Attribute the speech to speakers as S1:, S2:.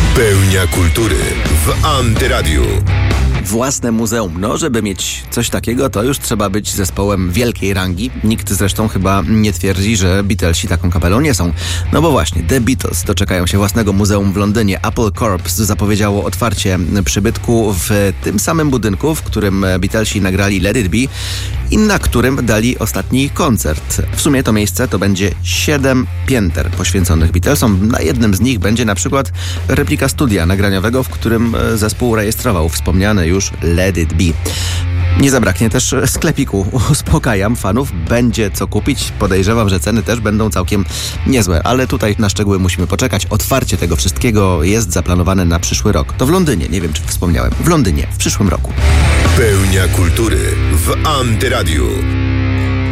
S1: Pełnia kultury w Antyradiu.
S2: Własne muzeum. No, żeby mieć coś takiego, to już trzeba być zespołem wielkiej rangi. Nikt zresztą chyba nie twierdzi, że Beatlesi taką kapelą nie są. No bo właśnie, The Beatles doczekają się własnego muzeum w Londynie. Apple Corps zapowiedziało otwarcie przybytku w tym samym budynku, w którym Beatlesi nagrali Let It Be i na którym dali ostatni koncert. W sumie to miejsce to będzie 7 pięter poświęconych Beatlesom. Na jednym z nich będzie na przykład replika studia nagraniowego, w którym zespół rejestrował wspomniane już Let It Be. Nie zabraknie też sklepiku. Uspokajam fanów, będzie co kupić. Podejrzewam, że ceny też będą całkiem niezłe, ale tutaj na szczegóły musimy poczekać. Otwarcie tego wszystkiego jest zaplanowane na przyszły rok. To w Londynie, nie wiem czy wspomniałem, w Londynie w przyszłym roku.
S1: Pełnia kultury w Antyradiu.